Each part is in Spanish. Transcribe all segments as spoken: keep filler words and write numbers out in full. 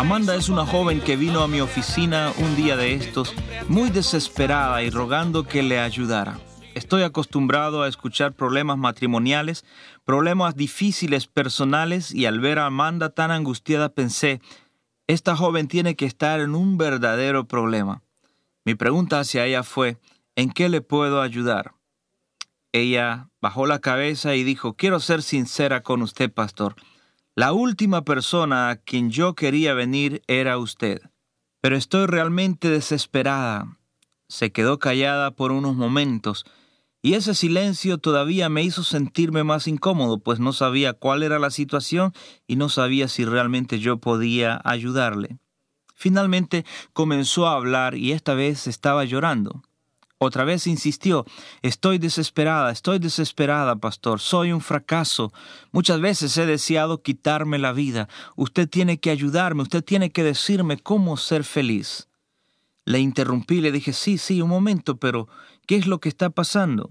Amanda es una joven que vino a mi oficina un día de estos, muy desesperada y rogando que le ayudara. Estoy acostumbrado a escuchar problemas matrimoniales, problemas difíciles personales, y al ver a Amanda tan angustiada pensé, esta joven tiene que estar en un verdadero problema. Mi pregunta hacia ella fue, ¿en qué le puedo ayudar? Ella bajó la cabeza y dijo, quiero ser sincera con usted, pastor. La última persona a quien yo quería venir era usted. Pero estoy realmente desesperada. Se quedó callada por unos momentos, y ese silencio todavía me hizo sentirme más incómodo, pues no sabía cuál era la situación y no sabía si realmente yo podía ayudarle. Finalmente comenzó a hablar y esta vez estaba llorando. Otra vez insistió, estoy desesperada, estoy desesperada, pastor, soy un fracaso. Muchas veces he deseado quitarme la vida. Usted tiene que ayudarme, usted tiene que decirme cómo ser feliz. Le interrumpí y le dije, sí, sí, un momento, pero ¿qué es lo que está pasando?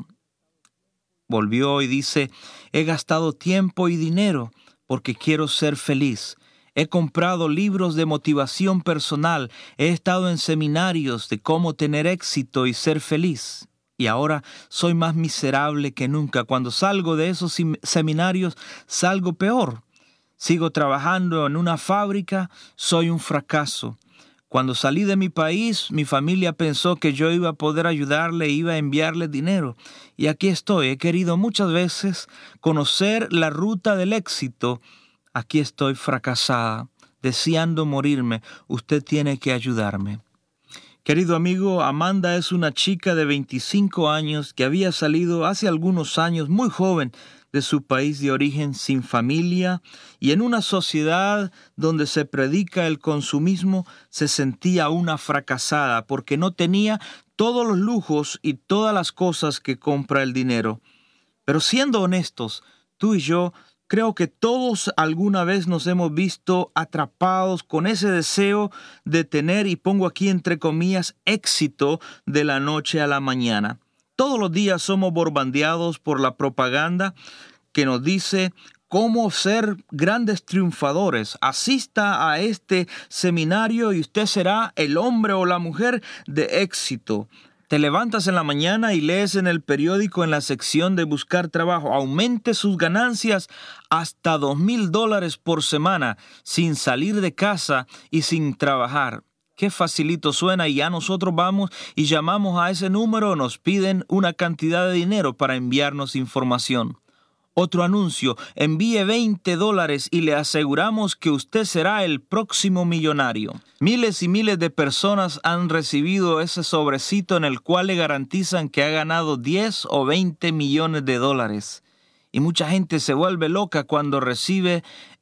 Volvió y dice, he gastado tiempo y dinero porque quiero ser feliz. He comprado libros de motivación personal, he estado en seminarios de cómo tener éxito y ser feliz. Y ahora soy más miserable que nunca. Cuando salgo de esos seminarios, salgo peor. Sigo trabajando en una fábrica, soy un fracaso. Cuando salí de mi país, mi familia pensó que yo iba a poder ayudarle, iba a enviarle dinero. Y aquí estoy, he querido muchas veces conocer la ruta del éxito. Aquí estoy fracasada, deseando morirme. Usted tiene que ayudarme. Querido amigo, Amanda es una chica de veinticinco años que había salido hace algunos años muy joven de su país de origen sin familia, y en una sociedad donde se predica el consumismo se sentía una fracasada porque no tenía todos los lujos y todas las cosas que compra el dinero. Pero siendo honestos, tú y yo creo que todos alguna vez nos hemos visto atrapados con ese deseo de tener, y pongo aquí entre comillas, éxito de la noche a la mañana. Todos los días somos bombardeados por la propaganda que nos dice cómo ser grandes triunfadores. Asista a este seminario y usted será el hombre o la mujer de éxito. Te levantas en la mañana y lees en el periódico en la sección de buscar trabajo. Aumente sus ganancias hasta dos mil dólares por semana sin salir de casa y sin trabajar. Qué facilito suena, y ya nosotros vamos y llamamos a ese número, nos piden una cantidad de dinero para enviarnos información. Otro anuncio, envíe veinte dólares y le aseguramos que usted será el próximo millonario. Miles y miles de personas han recibido ese sobrecito en el cual le garantizan que ha ganado diez o veinte millones de dólares. Y mucha gente se vuelve loca cuando recibe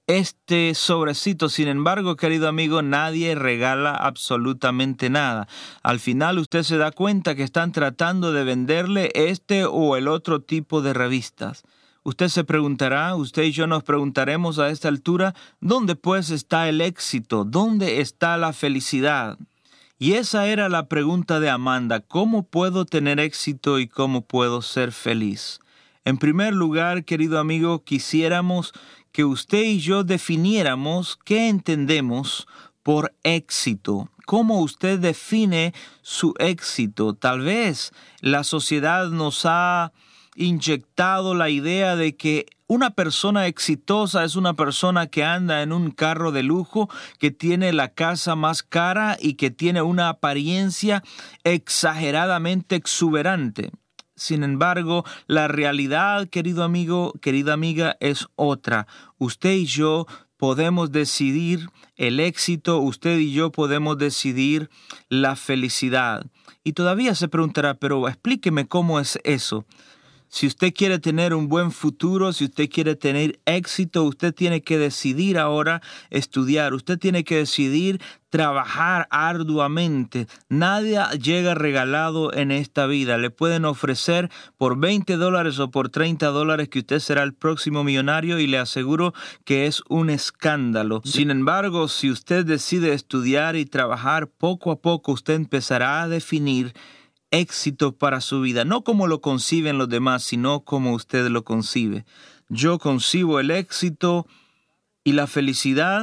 este sobrecito. Sin embargo, querido amigo, nadie regala absolutamente nada. Al final usted se da cuenta que están tratando de venderle este o el otro tipo de revistas. Usted se preguntará, usted y yo nos preguntaremos a esta altura, ¿dónde pues está el éxito? ¿Dónde está la felicidad? Y esa era la pregunta de Amanda, ¿cómo puedo tener éxito y cómo puedo ser feliz? En primer lugar, querido amigo, quisiéramos que usted y yo definiéramos qué entendemos por éxito. ¿Cómo usted define su éxito? Tal vez la sociedad nos ha inyectado la idea de que una persona exitosa es una persona que anda en un carro de lujo, que tiene la casa más cara y que tiene una apariencia exageradamente exuberante. Sin embargo, la realidad, querido amigo, querida amiga, es otra. Usted y yo podemos decidir el éxito, usted y yo podemos decidir la felicidad. Y todavía se preguntará, pero explíqueme cómo es eso. Si usted quiere tener un buen futuro, si usted quiere tener éxito, usted tiene que decidir ahora estudiar. Usted tiene que decidir trabajar arduamente. Nadie llega regalado en esta vida. Le pueden ofrecer por veinte dólares o por treinta dólares que usted será el próximo millonario, y le aseguro que es un escándalo. Sin embargo, si usted decide estudiar y trabajar, poco a poco usted empezará a definir éxito para su vida, no como lo conciben los demás, sino como usted lo concibe. Yo concibo el éxito y la felicidad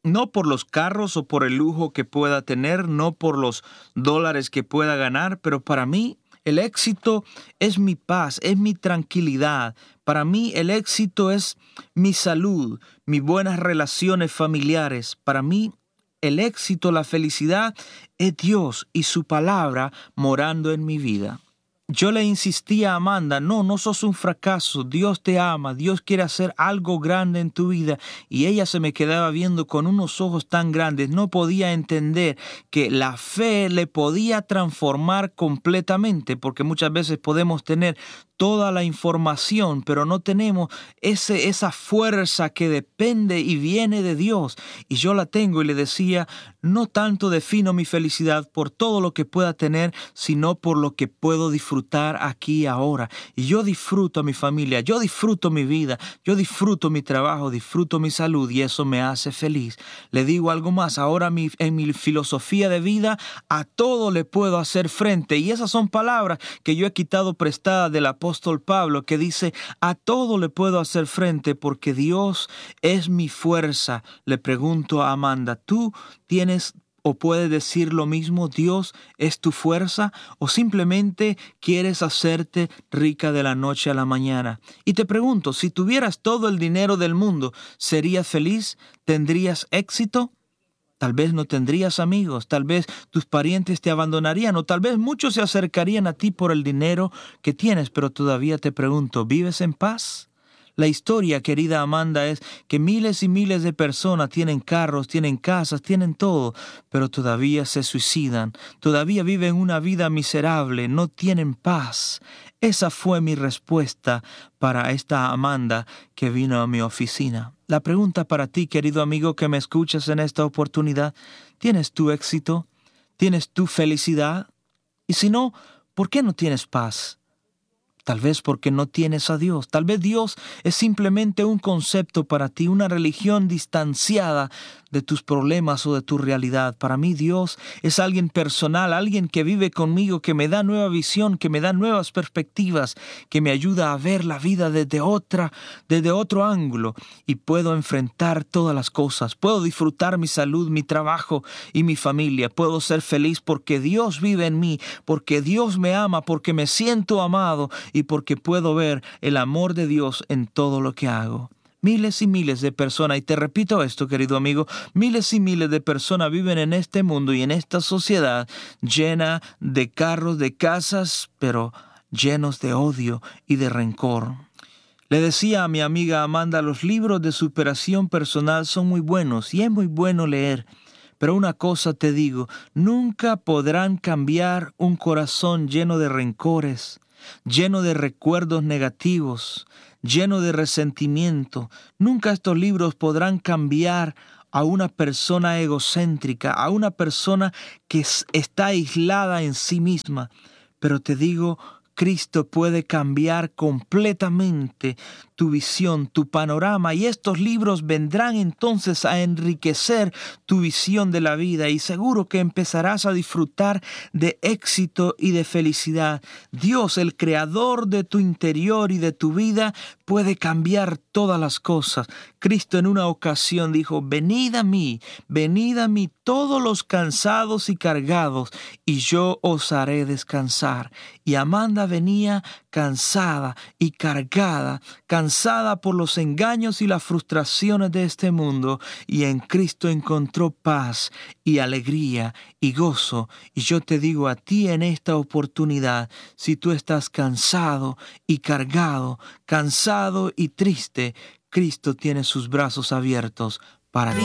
no por los carros o por el lujo que pueda tener, no por los dólares que pueda ganar, pero para mí el éxito es mi paz, es mi tranquilidad. Para mí el éxito es mi salud, mis buenas relaciones familiares. Para mí el éxito, la felicidad es Dios y su palabra morando en mi vida. Yo le insistía a Amanda, no, no sos un fracaso, Dios te ama, Dios quiere hacer algo grande en tu vida. Y ella se me quedaba viendo con unos ojos tan grandes, no podía entender que la fe le podía transformar completamente, porque muchas veces podemos tener toda la información, pero no tenemos ese, esa fuerza que depende y viene de Dios. Y yo la tengo y le decía, no tanto defino mi felicidad por todo lo que pueda tener, sino por lo que puedo disfrutar aquí y ahora. Y yo disfruto a mi familia, yo disfruto mi vida, yo disfruto mi trabajo, disfruto mi salud y eso me hace feliz. Le digo algo más, ahora mi, en mi filosofía de vida, a todo le puedo hacer frente. Y esas son palabras que yo he quitado prestadas del apóstol Pablo, que dice, a todo le puedo hacer frente porque Dios es mi fuerza. Le pregunto a Amanda, ¿tú tienes o puedes decir lo mismo? ¿Dios es tu fuerza? ¿O simplemente quieres hacerte rica de la noche a la mañana? Y te pregunto, si tuvieras todo el dinero del mundo, ¿serías feliz? ¿Tendrías éxito? Tal vez no tendrías amigos, tal vez tus parientes te abandonarían o tal vez muchos se acercarían a ti por el dinero que tienes, pero todavía te pregunto, ¿vives en paz? La historia, querida Amanda, es que miles y miles de personas tienen carros, tienen casas, tienen todo, pero todavía se suicidan, todavía viven una vida miserable, no tienen paz. Esa fue mi respuesta para esta Amanda que vino a mi oficina. La pregunta para ti, querido amigo que me escuchas en esta oportunidad, ¿tienes tu éxito? ¿Tienes tu felicidad? Y si no, ¿por qué no tienes paz? Tal vez porque no tienes a Dios. Tal vez Dios es simplemente un concepto para ti, una religión distanciada de tus problemas o de tu realidad. Para mí Dios es alguien personal, alguien que vive conmigo, que me da nueva visión, que me da nuevas perspectivas, que me ayuda a ver la vida desde otra, desde otro ángulo y puedo enfrentar todas las cosas. Puedo disfrutar mi salud, mi trabajo y mi familia. Puedo ser feliz porque Dios vive en mí, porque Dios me ama, porque me siento amado y porque puedo ver el amor de Dios en todo lo que hago. Miles y miles de personas, y te repito esto, querido amigo, miles y miles de personas viven en este mundo y en esta sociedad llena de carros, de casas, pero llenos de odio y de rencor. Le decía a mi amiga Amanda, los libros de superación personal son muy buenos y es muy bueno leer. Pero una cosa te digo, nunca podrán cambiar un corazón lleno de rencores, lleno de recuerdos negativos, lleno de resentimiento. Nunca estos libros podrán cambiar a una persona egocéntrica, a una persona que está aislada en sí misma. Pero te digo, Cristo puede cambiar completamente tu visión, tu panorama, y estos libros vendrán entonces a enriquecer tu visión de la vida y seguro que empezarás a disfrutar de éxito y de felicidad. Dios, el creador de tu interior y de tu vida, puede cambiar todas las cosas. Cristo en una ocasión dijo, venid a mí, venid a mí todos los cansados y cargados, y yo os haré descansar. Y Amanda venía cansada y cargada, cansada por los engaños y las frustraciones de este mundo, y en Cristo encontró paz y alegría y gozo. Y yo te digo a ti en esta oportunidad, si tú estás cansado y cargado, cansado y triste, Cristo tiene sus brazos abiertos para ti.